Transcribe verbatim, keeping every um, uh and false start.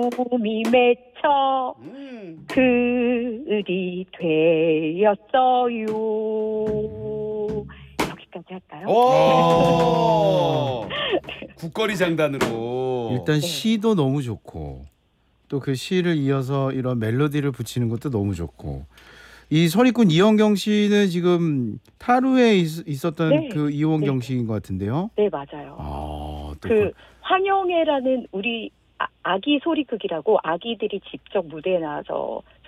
숨이 맺혀 음. 글이 되었어요. 여기까지 할까요? 오. 국거리 장단으로. 일단 네. 시도 너무 좋고 또 그 시를 이어서 이런 멜로디를 붙이는 것도 너무 좋고 이 설익군 이원경 씨는 지금 타루에 있, 있었던 네. 그 이원경 네. 씨인 것 같은데요. 네, 맞아요. 아, 또 그 황영애라는 우리 아, 아기 소리극이라고 아기들이 직접 무대에 나와서